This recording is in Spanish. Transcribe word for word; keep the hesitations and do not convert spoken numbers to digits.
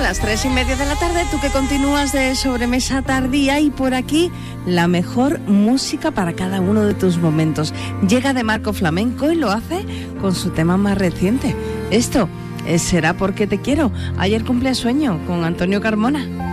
las tres y media de la tarde, tú que continúas de sobremesa tardía, y por aquí la mejor música para cada uno de tus momentos. Llega de Marco Flamenco y lo hace con su tema más reciente. Esto es Será porque te quiero. Ayer cumplía sueño con Antonio Carmona.